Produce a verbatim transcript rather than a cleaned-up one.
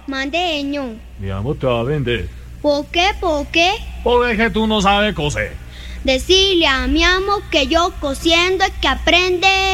Mande, ño. Mi amor, te va a vender. ¿Por qué? ¿Por qué? Porque es que tú no sabes coser. Decirle a mi amo que yo cosiendo es que aprende.